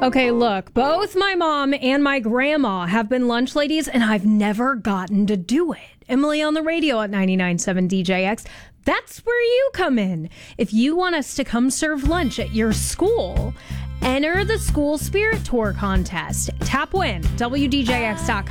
Okay, look, both my mom and my grandma have been lunch ladies, and I've never gotten to do it. Emily on the radio at 99.7 DJX. That's where you come in. If you want us to come serve lunch at your school, enter the School Spirit Tour contest. Tap win, WDJX.com.